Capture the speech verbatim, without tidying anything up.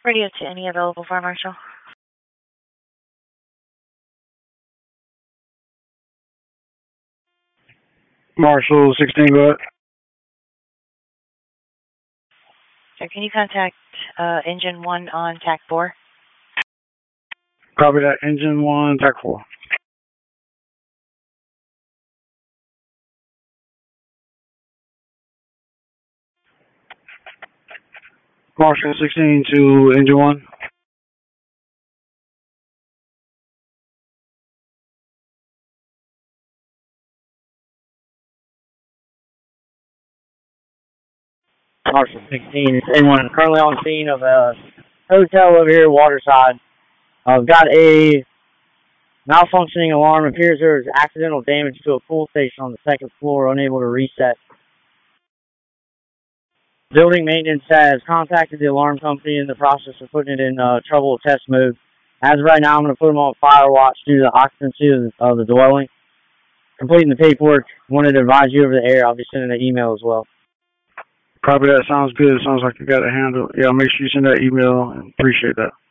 Radio to any available fire marshal. Marshal sixteen, go ahead. Sir, can you contact uh, engine one on T A C four? Copy that. Engine one, T A C four. Marshal sixteen to engine one. Marshal sixteen, anyone currently on scene of a hotel over here, Waterside. I've uh, got a malfunctioning alarm. It appears there is accidental damage to a pool station on the second floor, unable to reset. Building maintenance has contacted the alarm company in the process of putting it in uh, trouble test mode. As of right now, I'm going to put them on fire watch due to the occupancy of the, of the dwelling. Completing the paperwork, wanted to advise you over the air. I'll be sending an email as well. Copy that. Sounds good. Sounds like you got it handled. Yeah, make sure you send that email. Appreciate that.